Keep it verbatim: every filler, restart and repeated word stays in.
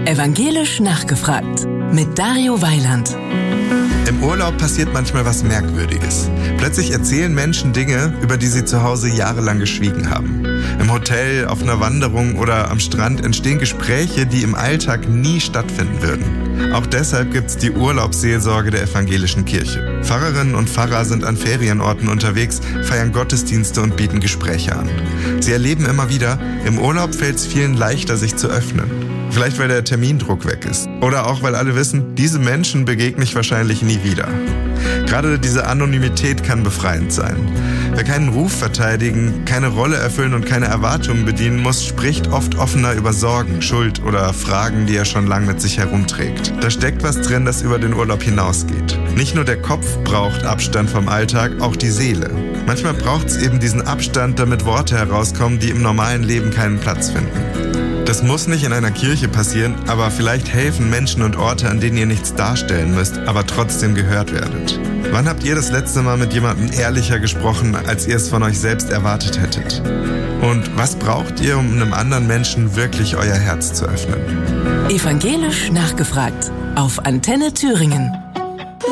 Evangelisch nachgefragt mit Dario Weiland. Im Urlaub passiert manchmal was Merkwürdiges. Plötzlich erzählen Menschen Dinge, über die sie zu Hause jahrelang geschwiegen haben. Im Hotel, auf einer Wanderung oder am Strand entstehen Gespräche, die im Alltag nie stattfinden würden. Auch deshalb gibt's die Urlaubsseelsorge der evangelischen Kirche. Pfarrerinnen und Pfarrer sind an Ferienorten unterwegs, feiern Gottesdienste und bieten Gespräche an. Sie erleben immer wieder, im Urlaub fällt's vielen leichter, sich zu öffnen. Vielleicht, weil der Termindruck weg ist. Oder auch, weil alle wissen, diese Menschen begegne ich wahrscheinlich nie wieder. Gerade diese Anonymität kann befreiend sein. Wer keinen Ruf verteidigen, keine Rolle erfüllen und keine Erwartungen bedienen muss, spricht oft offener über Sorgen, Schuld oder Fragen, die er schon lange mit sich herumträgt. Da steckt was drin, das über den Urlaub hinausgeht. Nicht nur der Kopf braucht Abstand vom Alltag, auch die Seele. Manchmal braucht es eben diesen Abstand, damit Worte herauskommen, die im normalen Leben keinen Platz finden. Das muss nicht in einer Kirche passieren, aber vielleicht helfen Menschen und Orte, an denen ihr nichts darstellen müsst, aber trotzdem gehört werdet. Wann habt ihr das letzte Mal mit jemandem ehrlicher gesprochen, als ihr es von euch selbst erwartet hättet? Und was braucht ihr, um einem anderen Menschen wirklich euer Herz zu öffnen? Evangelisch nachgefragt auf Antenne Thüringen.